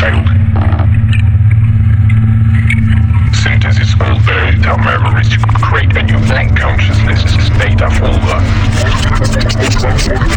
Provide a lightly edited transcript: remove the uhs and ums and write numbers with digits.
failed. Synthesis all buried our memories to create a new blank consciousness data folder.